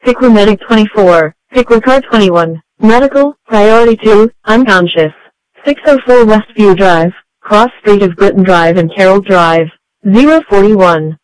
PICWA Medic 24, PICWA Car 21, Medical, Priority 2, Unconscious. 604 Westview Drive, Cross Street of Britton Drive and Carroll Drive. 041.